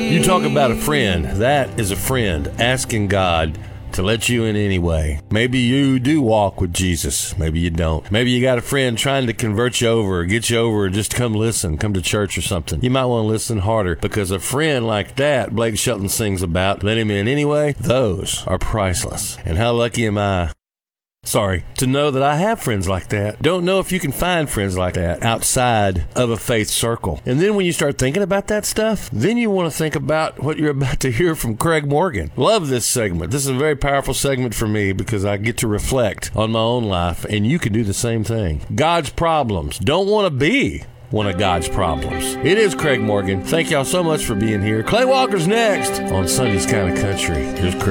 You talk about a friend. That is a friend asking God to let you in anyway. Maybe you do walk with Jesus. Maybe you don't. Maybe you got a friend trying to convert you over or get you over, just come listen, come to church or something. You might want to listen harder, because a friend like that Blake Shelton sings about, let him in anyway, those are priceless. And how lucky am I to know that I have friends like that. Don't know if you can find friends like that outside of a faith circle. And then when you start thinking about that stuff, then you want to think about what you're about to hear from Craig Morgan. Love this segment. This is a very powerful segment for me, because I get to reflect on my own life, and you can do the same thing. God's problems. Don't want to be one of God's problems. It is Craig Morgan. Thank y'all so much for being here. Clay Walker's next on Sunday's Kind of Country. Here's Craig.